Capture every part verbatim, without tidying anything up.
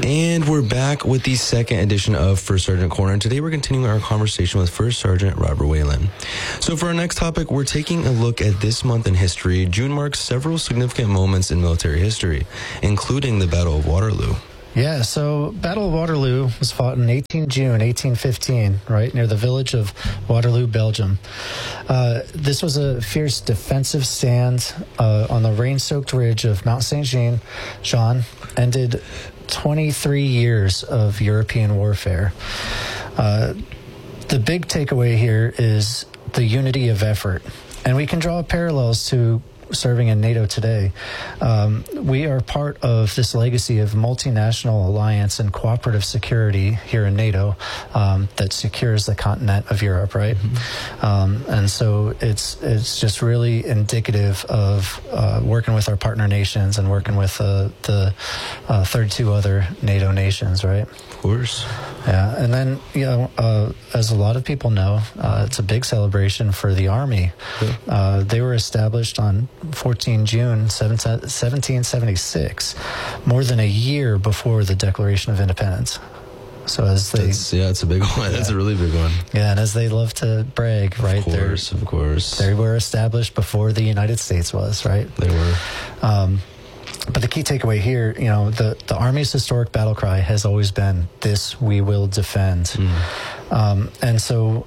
And we're back with the second edition of First Sergeant Corner. And today we're continuing our conversation with First Sergeant Robert Whalen. So for our next topic, we're taking a look at this month in history. June marks several significant moments in military history, including the Battle of Waterloo. Yeah, so Battle of Waterloo was fought on the eighteenth of June, eighteen fifteen, right near the village of Waterloo, Belgium. Uh, this was a fierce defensive stand uh, on the rain-soaked ridge of Mount Saint Jean, Jean, ended twenty-three years of European warfare. Uh, the big takeaway here is the unity of effort, and we can draw parallels to serving in NATO today. Um, we are part of this legacy of multinational alliance and cooperative security here in NATO um, that secures the continent of Europe, right? Mm-hmm. Um, and so it's it's just really indicative of uh, working with our partner nations and working with uh, the uh, thirty-two other NATO nations, right? Of course. Yeah, and then, you know, uh, as a lot of people know, uh, it's a big celebration for the Army. Yeah. Uh, they were established on fourteenth of June, seventeen seventy-six, more than a year before the Declaration of Independence. So as they... That's, yeah, it's a big one. Yeah. That's a really big one. Yeah, and as they love to brag, right? Of course, of course. They were established before the United States was, right? They were. Um, But the key takeaway here, you know, the, the Army's historic battle cry has always been, "This we will defend." Mm. Um, and so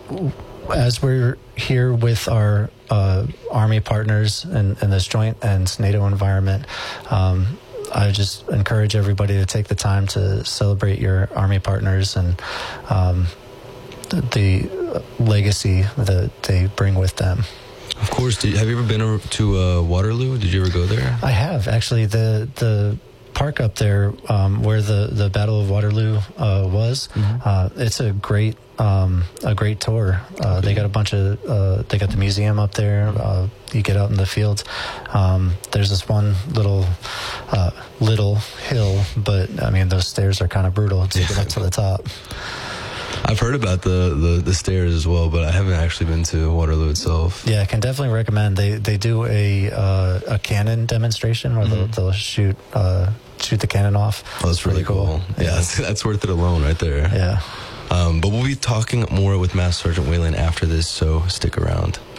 as we're here with our uh, Army partners in, in this joint and NATO environment, um, I just encourage everybody to take the time to celebrate your Army partners and um, the, the legacy that they bring with them. Of course. Did, have you ever been to uh, Waterloo? Did you ever go there? I have, actually. The the park up there um, where the, the Battle of Waterloo uh, was, mm-hmm. uh, it's a great um, a great tour. Uh, okay. They got a bunch of, uh, they got the museum up there. Uh, you get out in the fields. Um, there's this one little uh, little hill, but, I mean, those stairs are kind of brutal to yeah. get up to the top. I've heard about the, the, the stairs as well, but I haven't actually been to Waterloo itself. Yeah, I can definitely recommend. They they do a uh, a cannon demonstration where mm-hmm. they'll, they'll shoot uh, shoot the cannon off. Oh, that's really cool. cool. Yeah, yeah. That's, that's worth it alone right there. Yeah. Um, but we'll be talking more with Master Sergeant Whalen after this, so stick around.